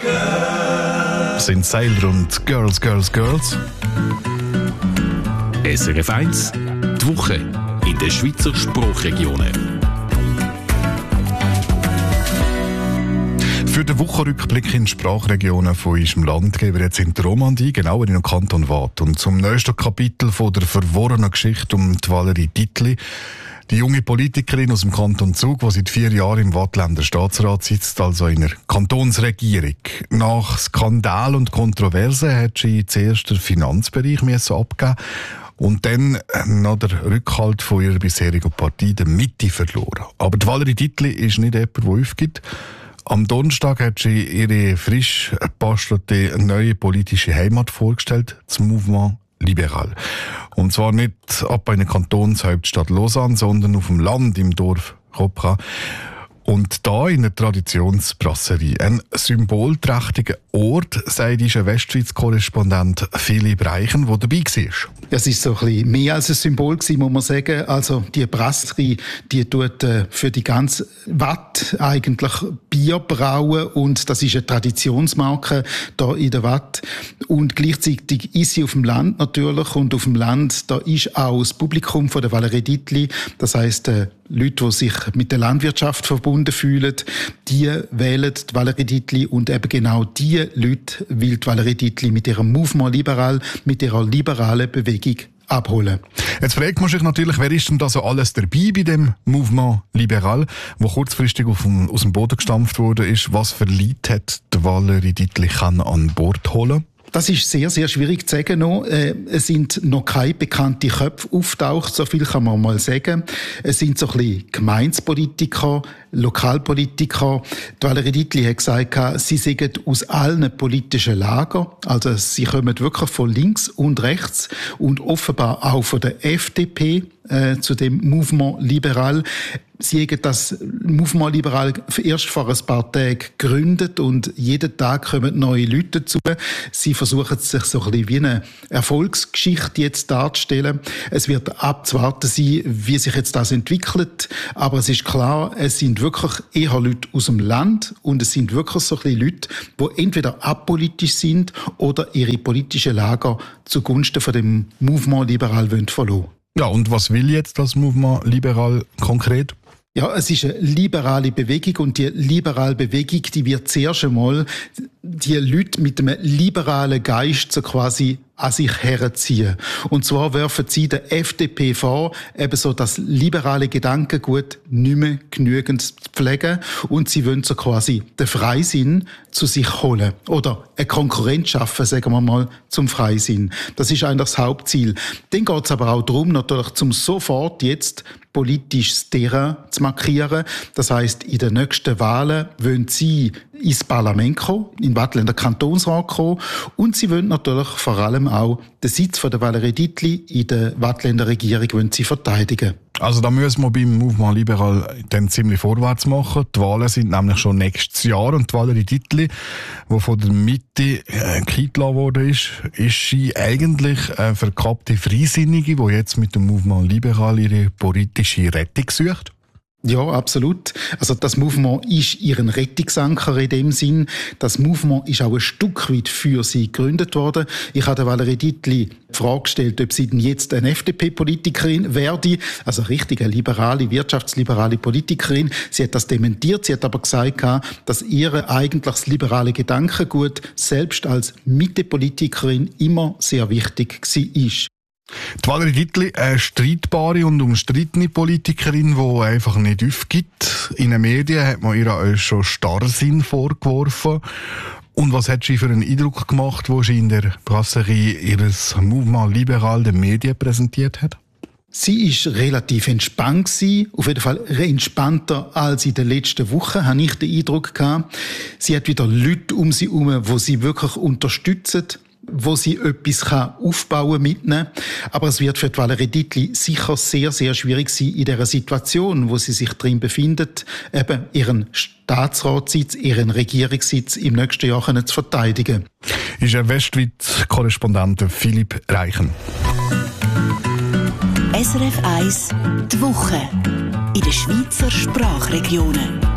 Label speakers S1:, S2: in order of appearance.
S1: Sind Sailor und Girls, Girls, Girls.
S2: SRF 1, die Woche in den Schweizer Sprachregionen.
S1: Für den Wochenrückblick in Sprachregionen von unserem Land gehen wir jetzt in die Romandie, genauer in den Kanton Waadt. Und zum nächsten Kapitel von der verworrenen Geschichte um die Valerie Dietli. Die junge Politikerin aus dem Kanton Zug, die seit 4 Jahren im Waadtländer Staatsrat sitzt, also in der Kantonsregierung. Nach Skandal und Kontroversen hat sie zuerst den Finanzbereich abgeben und dann noch den Rückhalt von ihrer bisherigen Partei, der Mitte, verloren. Aber die Valerie Dietli ist nicht jemand, der aufgibt. Am Donnerstag hat sie ihre frisch bastelte neue politische Heimat vorgestellt, das Mouvement Libéral. Und zwar nicht ab einer Kantonshauptstadt Lausanne, sondern auf dem Land im Dorf Kopra. Und da in der Traditionsbrasserie. Ein symbolträchtiger Ort, sagt unser Westschweiz-Korrespondent Philipp Reichen, der dabei war.
S3: Es ist so ein bisschen mehr als ein Symbol gewesen, muss man sagen. Also die Brasserie, die tut für die ganze Waadt eigentlich Bier brauen und das ist eine Traditionsmarke da in der Waadt. Und gleichzeitig ist sie auf dem Land natürlich und auf dem Land, da ist auch das Publikum von der Valerie Dietli, das heisst Leute, die sich mit der Landwirtschaft verbunden fühlen, die wählen die Valerie Dietli und eben genau die Leute will die Valerie Dietli mit ihrem Mouvement Libéral, mit ihrer liberalen Bewegung abholen.
S1: Jetzt fragt man sich natürlich, wer ist denn da so alles dabei bei dem Mouvement Libéral, wo kurzfristig aus dem Boden gestampft wurde, ist, was für Leute hat die Valerie Dietli an Bord holen?
S3: Das ist sehr, sehr schwierig zu sagen noch. Es sind noch keine bekannten Köpfe auftaucht, so viel kann man mal sagen. Es sind so ein bisschen Gemeindepolitiker, Lokalpolitiker. Die Valerie Dietli hat gesagt, sie seien aus allen politischen Lagern. Also sie kommen wirklich von links und rechts und offenbar auch von der FDP zu dem Mouvement Libéral. Sie haben das Mouvement Libéral erst vor ein paar Tagen gegründet und jeden Tag kommen neue Leute dazu. Sie versuchen sich so ein bisschen wie eine Erfolgsgeschichte jetzt darzustellen. Es wird abzuwarten sein, wie sich jetzt das entwickelt. Aber es ist klar, es sind wirklich eher Leute aus dem Land und es sind wirklich so ein bisschen Leute, die entweder apolitisch sind oder ihre politischen Lager zugunsten von dem Mouvement Libéral verlassen wollen.
S1: Ja, und was will jetzt das Mouvement Libéral konkret?
S3: Ja, es ist eine liberale Bewegung und die liberale Bewegung, die wird zuerst einmal die Leute mit einem liberalen Geist so quasi an sich herziehen. Und zwar werfen sie der FDP vor, eben so das liberale Gedankengut nicht mehr genügend zu pflegen und sie wollen so quasi den Freisinn zu sich holen oder eine Konkurrenz schaffen, sagen wir mal, zum Freisinn. Das ist eigentlich das Hauptziel. Dann geht es aber auch darum, natürlich zum sofort jetzt politisches Terrain zu markieren. Das heisst, in den nächsten Wahlen wollen sie ins Parlament kommen, in den Waadtländer Kantonsrat kommen und sie wollen natürlich vor allem auch den Sitz von der Valerie Dietli in der Waadtländer Regierung wollen sie verteidigen.
S1: Also da müssen wir beim Mouvement Libéral dann ziemlich vorwärts machen. Die Wahlen sind nämlich schon nächstes Jahr und die Valerie Dietli, die von der Mitte eingeladen worden ist sie eigentlich eine verkappte Freisinnige, die jetzt mit dem Mouvement Libéral ihre politische Rettung sucht?
S3: Ja, absolut. Also das Mouvement ist ihren Rettungsanker in dem Sinn. Das Mouvement ist auch ein Stück weit für sie gegründet worden. Ich habe der Valerie Dietli die Frage gestellt, ob sie denn jetzt eine FDP-Politikerin werde, also richtig eine liberale, wirtschaftsliberale Politikerin. Sie hat das dementiert. Sie hat aber gesagt, dass ihr eigentlich das liberale Gedankengut selbst als Mitte-Politikerin immer sehr wichtig war.
S1: Die Valerie Dietli, eine streitbare und umstrittene Politikerin, die einfach nicht aufgibt. In den Medien hat man ihr auch schon Starrsinn vorgeworfen. Und was hat sie für einen Eindruck gemacht, wo sie in der Brasserie ihres Mouvement Libéral den Medien präsentiert hat?
S3: Sie ist relativ entspannt gewesen, auf jeden Fall entspannter als in den letzten Wochen, habe ich den Eindruck gehabt. Sie hat wieder Leute um sie herum, die sie wirklich unterstützen, wo sie etwas aufbauen mitnehmen. Aber es wird für die Valerie Dietli sicher sehr, sehr schwierig sein, in dieser Situation, wo sie sich drin befindet, eben ihren Staatsratssitz, ihren Regierungssitz im nächsten Jahr zu verteidigen.
S1: Ist ein Westschweiz-Korrespondent Philipp Reichen.
S4: SRF 1, die Woche in den Schweizer Sprachregionen.